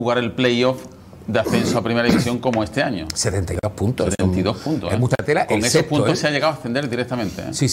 jugar el playoff de ascenso a primera división como este año. 72 puntos. 72 puntos. Es mucha tela. Con esos puntos se ha llegado a ascender directamente. Sí.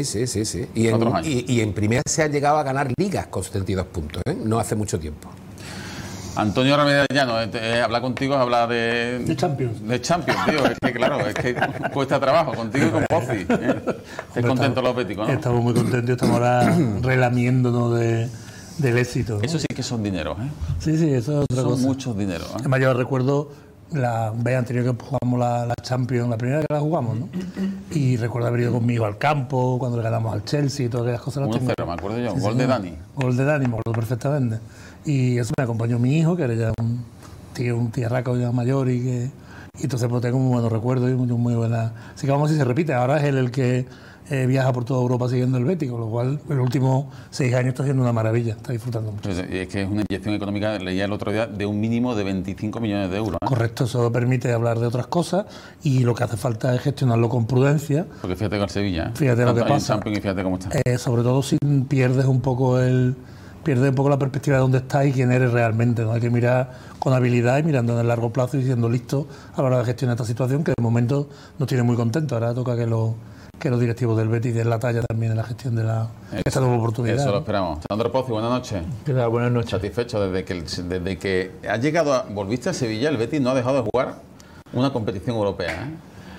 Y en primera se ha llegado a ganar ligas con 72 puntos, no hace mucho tiempo. Antonio Ramírez Llano, hablar contigo es hablar de Champions. De Champions, tío. Es que claro, es que cuesta trabajo contigo y con Pozzi. Estáis contentos los béticos, ¿no? Estamos muy contentos, estamos ahora relamiéndonos del éxito, ¿no? Eso sí que son dineros, ¿eh? Sí, eso es otra cosa. Son muchos dineros, ¿eh? Además, yo recuerdo la vez anterior que jugamos la Champions, la primera que la jugamos, ¿no? Y recuerdo haber ido conmigo al campo, cuando le ganamos al Chelsea y todas aquellas cosas. 1-0, me acuerdo yo, sí, gol de Dani. Gol de Dani, me acuerdo perfectamente. Y eso me acompañó mi hijo, que era ya un tierraco ya mayor y entonces pues tengo muy buenos recuerdos y muy buena. Así que vamos a ver si se repite. Ahora es él el que viaja por toda Europa siguiendo el Betis, con lo cual en los últimos 6 años está haciendo una maravilla, está disfrutando mucho. Pues es que es una inyección económica, leía el otro día, de un mínimo de 25 millones de euros. Correcto, eso permite hablar de otras cosas y lo que hace falta es gestionarlo con prudencia. Porque fíjate con el Sevilla, Fíjate lo que pasa. Champions y fíjate cómo está. Sobre todo si pierdes un poco la perspectiva de dónde estás y quién eres realmente, ¿no? Hay que mirar con habilidad y mirando en el largo plazo y siendo listo a la hora de gestionar esta situación que de momento nos tiene muy contentos. Ahora toca que los directivos del Betis den la talla también en la gestión de esta nueva oportunidad. Eso lo esperamos. Sandro Pozzi, buenas noches. ¿Qué tal? Buenas noches. Satisfecho desde que has llegado, volviste a Sevilla, el Betis no ha dejado de jugar una competición europea, ¿eh?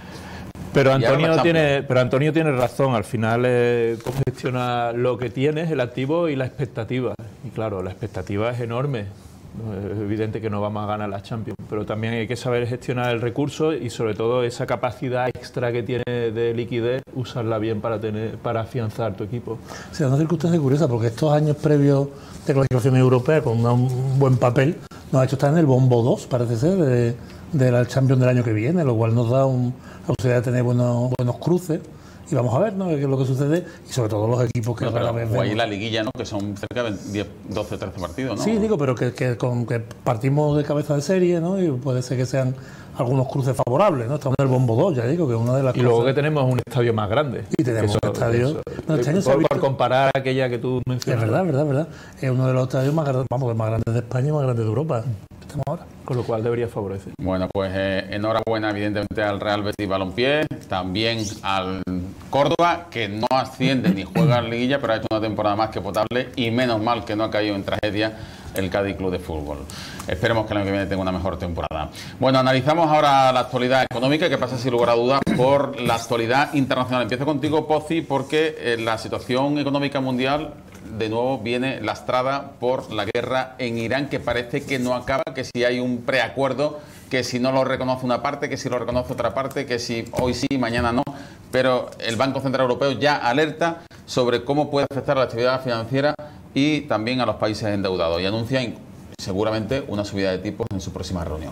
Pero Antonio tiene razón. Al final, cómo gestiona lo que tienes, el activo y la expectativa. Y claro, la expectativa es enorme. Es evidente que no vamos a ganar la Champions, pero también hay que saber gestionar el recurso y sobre todo esa capacidad extra que tiene de liquidez, usarla bien para afianzar tu equipo. Sí, es una circunstancia curiosa porque estos años previos de clasificación europea con un buen papel nos ha hecho estar en el bombo 2, parece ser, de la Champions del año que viene, lo cual nos da la posibilidad de tener buenos cruces. Y vamos a ver, ¿no?, qué es lo que sucede y sobre todo los equipos que rara vez vemos. O ahí la liguilla, ¿no?, que son cerca de 10, 12, 13 partidos, ¿no? Sí, digo, pero que partimos de cabeza de serie, ¿no? Y puede ser que sean algunos cruces favorables, ¿no? Estamos en el bombo 2, ya digo, que es una de las cosas. Y luego que tenemos un estadio más grande. Y tenemos un estadio. Por comparar a aquella que tú mencionas. Es verdad. Es uno de los estadios más grandes, más grandes de España y más grandes de Europa. Estamos ahora. Con lo cual debería favorecer. Bueno, pues enhorabuena evidentemente al Real Betis Balompié, también al Córdoba, que no asciende ni juega en liguilla, pero ha hecho una temporada más que potable y menos mal que no ha caído en tragedia el Cádiz Club de Fútbol. Esperemos que el año que viene tenga una mejor temporada. Bueno, analizamos ahora la actualidad económica, que pasa sin lugar a dudas por la actualidad internacional. Empiezo contigo, Pozzi, porque la situación económica mundial de nuevo viene lastrada por la guerra en Irán, que parece que no acaba, que si hay un preacuerdo, que si no lo reconoce una parte, que si lo reconoce otra parte, que si hoy sí, mañana no. Pero el Banco Central Europeo ya alerta sobre cómo puede afectar a la actividad financiera y también a los países endeudados, y anuncia seguramente una subida de tipos en su próxima reunión.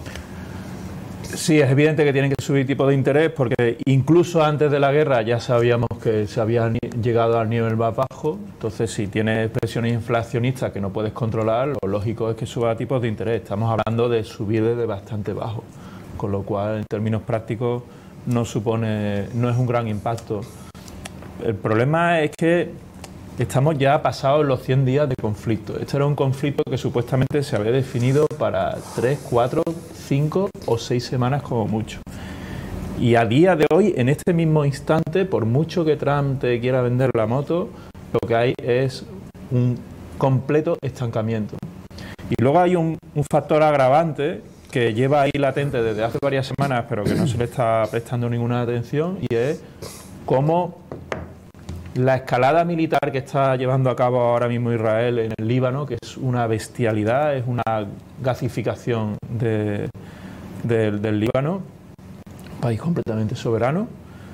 Sí, es evidente que tienen que subir tipos de interés porque incluso antes de la guerra ya sabíamos que se había llegado al nivel más bajo. Entonces, si tienes presiones inflacionistas que no puedes controlar, lo lógico es que suba tipos de interés. Estamos hablando de subir desde bastante bajo, con lo cual en términos prácticos no es un gran impacto. El problema es que estamos ya pasados los 100 días de conflicto. Este era un conflicto que supuestamente se había definido para 3, 4, 5 o 6 semanas como mucho. Y a día de hoy, en este mismo instante, por mucho que Trump te quiera vender la moto, lo que hay es un completo estancamiento. Y luego hay un factor agravante que lleva ahí latente desde hace varias semanas, pero que no se le está prestando ninguna atención, y es cómo la escalada militar que está llevando a cabo ahora mismo Israel en el Líbano, que es una bestialidad, es una gasificación del Líbano, país completamente soberano,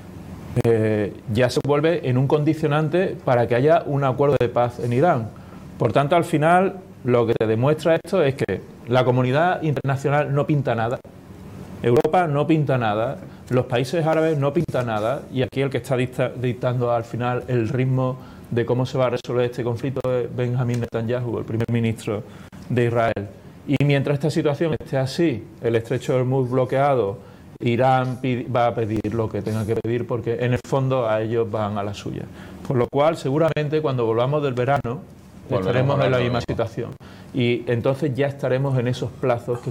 ya se vuelve en un condicionante para que haya un acuerdo de paz en Irán. Por tanto, al final, lo que te demuestra esto es que la comunidad internacional no pinta nada, Europa no pinta nada, los países árabes no pintan nada, y aquí el que está dictando al final el ritmo de cómo se va a resolver este conflicto es Benjamín Netanyahu, el primer ministro de Israel. Y mientras esta situación esté así, el estrecho de Hormuz bloqueado, Irán va a pedir lo que tenga que pedir, porque en el fondo a ellos van a la suya. Por lo cual, seguramente cuando volvamos del verano, estaremos en la misma situación. Y entonces ya estaremos en esos plazos que